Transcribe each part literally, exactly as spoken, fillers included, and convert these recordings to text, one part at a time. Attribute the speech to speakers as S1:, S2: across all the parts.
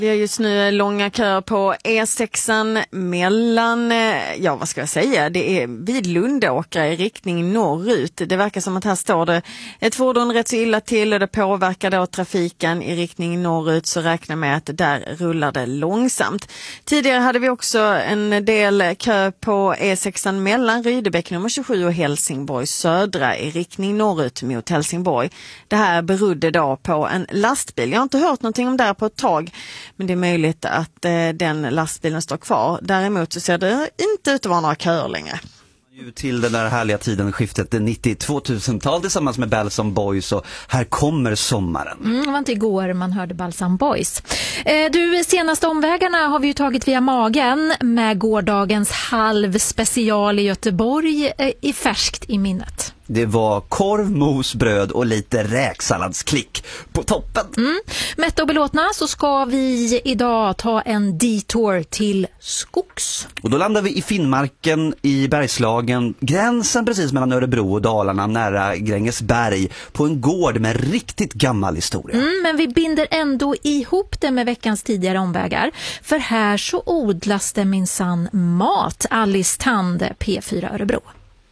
S1: Vi har just nu långa köer på E sexan mellan, ja vad ska jag säga, det är vid Lundåkra i riktning norrut. Det verkar som att här står det ett fordon rätt så illa till och det påverkar då trafiken i riktning norrut, så räkna med att där rullar det långsamt. Tidigare hade vi också en del kö på E sexan mellan Rydebäck nummer tjugosju och Helsingborg södra i riktning norrut mot Helsingborg. Det här berodde då på en lastbil. Jag har inte hört någonting om det här på ett tag. Men det är möjligt att eh, den lastbilen står kvar. Däremot så ser det inte ut att vara några köer längre.
S2: Till den där härliga tiden, skiftet nittio-tvåtusental tillsammans med Balsam Boys, och här kommer sommaren.
S3: Mm, det var inte igår man hörde Balsam Boys. Eh, du, senaste omvägarna har vi ju tagit via magen med gårdagens halv special i Göteborg eh, i färskt i minnet.
S2: Det var korv, mos, bröd och lite räksalladsklick på toppen.
S3: Mm. Mätta och belåtna så ska vi idag ta en detour till skogs.
S2: Och då landar vi i Finnmarken i Bergslagen, gränsen precis mellan Örebro och Dalarna, nära Grängesberg, på en gård med riktigt gammal historia.
S3: Mm, men vi binder ändå ihop det med veckans tidigare omvägar. För här så odlas det minsann mat. Alice Tande, P fyra Örebro.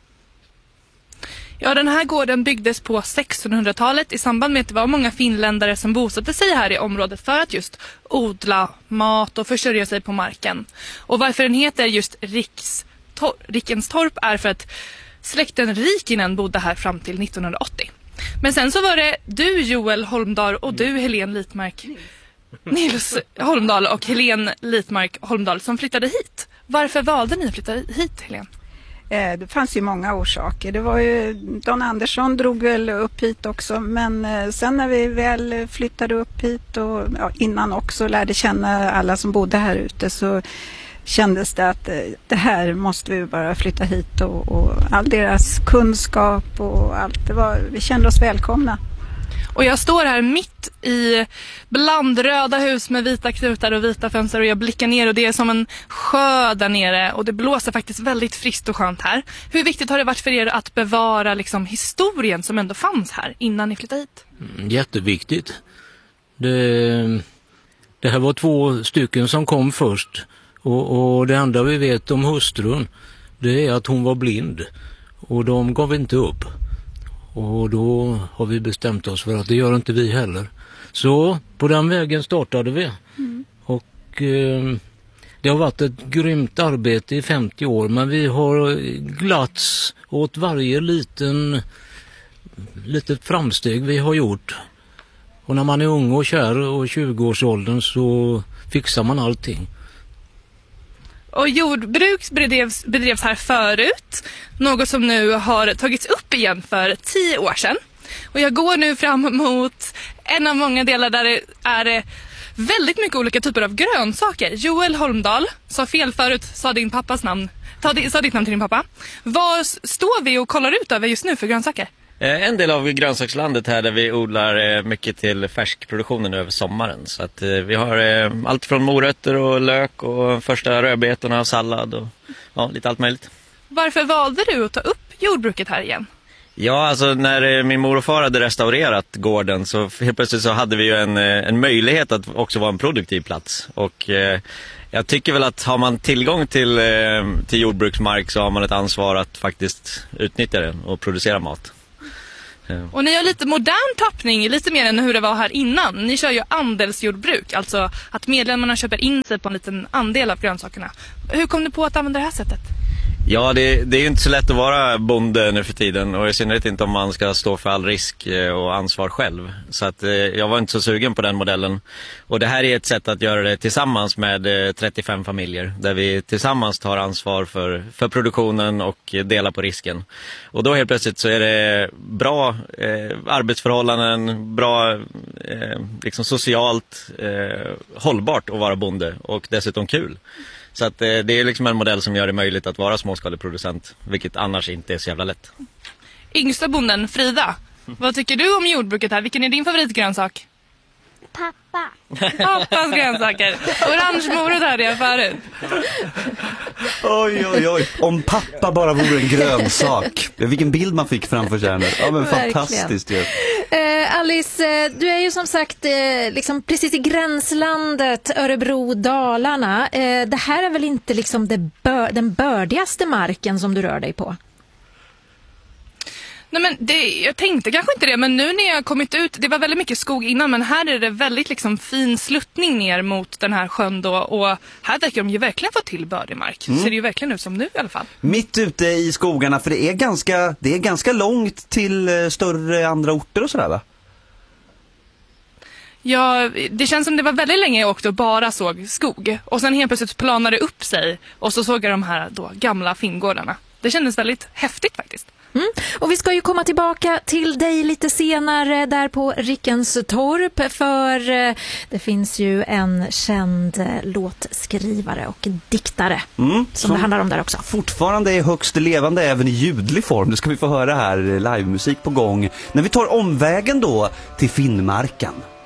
S4: Ja, den här gården byggdes på sextonhundratalet i samband med att det var många finländare som bosatte sig här i området för att just odla mat och försörja sig på marken. Och varför den heter just Rikstor- Rickenstorp är för att släkten Rikinen bodde här fram till nittonhundraåttio. Men sen så var det du, Joel Holmdahl, och du, Helene Litmark, Nils Holmdahl och Helene Litmark Holmdahl som flyttade hit. Varför valde ni att flytta hit, Helene?
S5: Det fanns ju många orsaker. Det var ju, Don Andersson drog väl upp hit också, men sen när vi väl flyttade upp hit och ja, innan också lärde känna alla som bodde här ute, så kändes det att det här måste vi bara flytta hit, och, och all deras kunskap och allt, det var, vi kände oss välkomna.
S4: Och jag står här mitt i blandröda hus med vita knutar och vita fönster och jag blickar ner och det är som en sjö där nere och det blåser faktiskt väldigt friskt och skönt här. Hur viktigt har det varit för er att bevara liksom historien som ändå fanns här innan ni flyttade hit?
S6: Mm, jätteviktigt. Det, det här var två stycken som kom först och, och det enda vi vet om hustrun, det är att hon var blind och de gav inte upp. Och då har vi bestämt oss för att det gör inte vi heller. Så på den vägen startade vi. Mm. Och eh, det har varit ett grymt arbete i femtio år. Men vi har glatts åt varje liten litet framsteg vi har gjort. Och när man är ung och kär och tjugo-årsåldern så fixar man allting.
S4: Och jordbruk bedrevs, bedrevs här förut, något som nu har tagits upp igen för tio år sedan. Och jag går nu fram mot en av många delar där det är väldigt mycket olika typer av grönsaker. Joel Holmdahl sa fel förut, sa din pappas namn, sa ditt namn till din pappa. Vad står vi och kollar ut över just nu för grönsaker?
S7: En del av grönsakslandet här där vi odlar mycket till färskproduktionen över sommaren. Så att vi har allt från morötter och lök och första rödbetorna och sallad och ja, lite allt möjligt. Varför valde du att ta upp jordbruket här igen? Ja, alltså när min mor och far hade restaurerat gården så helt plötsligt så hade vi ju en, en möjlighet att också vara en produktiv plats. Och eh, jag tycker väl att har man tillgång till, eh, till jordbruksmark så har man ett ansvar att faktiskt utnyttja den och producera mat.
S4: Och ni har lite modern tappning, lite mer än hur det var här innan. Ni kör ju andelsjordbruk, alltså att medlemmarna köper in sig på en liten andel av grönsakerna. Hur kom du på att använda det här sättet?
S7: Ja, det, det är ju inte så lätt att vara bonde nu för tiden och i synnerhet inte om man ska stå för all risk och ansvar själv. Så att eh, jag var inte så sugen på den modellen. Och det här är ett sätt att göra det tillsammans med eh, trettiofem familjer där vi tillsammans tar ansvar för, för produktionen och delar på risken. Och då helt plötsligt så är det bra eh, arbetsförhållanden, bra eh, liksom socialt eh, hållbart att vara bonde och dessutom kul. Så att, eh, det är liksom en modell som gör det möjligt att vara småskalig producent, vilket annars inte är så jävla lätt.
S4: Yngsta bonden, Frida, vad tycker du om jordbruket här? Vilken är din favoritgrönsak?
S8: Pappa.
S4: Pappas grönsaker. Orange morot hörde jag förut.
S2: Oj, oj, oj. Om pappa bara vore en grönsak. Vilken bild man fick framför sig här. Ja, men
S3: Verkligen.
S2: fantastiskt ju.
S3: Eh, Alice, eh, du är ju som sagt eh, liksom precis i gränslandet Örebro-Dalarna. Eh, det här är väl inte liksom det bör, den bördigaste marken som du rör dig på?
S4: Nej, men det, jag tänkte kanske inte det, men nu när jag kommit ut, det var väldigt mycket skog innan, men här är det väldigt liksom fin sluttning ner mot den här sjön då, och här verkar de ju verkligen få till bördig mark. Mm. Ser det ju verkligen ut som nu i alla fall.
S2: Mitt ute i skogarna, för det är ganska, det är ganska långt till större andra orter och sådär, va?
S4: Ja, det känns som det var väldigt länge jag åkte och bara såg skog. Och sen helt plötsligt planade det upp sig, och så såg jag de här då gamla fingårdarna. Det kändes väldigt häftigt faktiskt.
S3: Mm. Och vi ska ju komma tillbaka till dig lite senare där på Rickenstorp, för det finns ju en känd låtskrivare och diktare mm, som, som det handlar om där också.
S2: Fortfarande är högst levande även i ljudlig form. Det ska vi få höra här, livemusik på gång. När vi tar omvägen då till Finnmarken.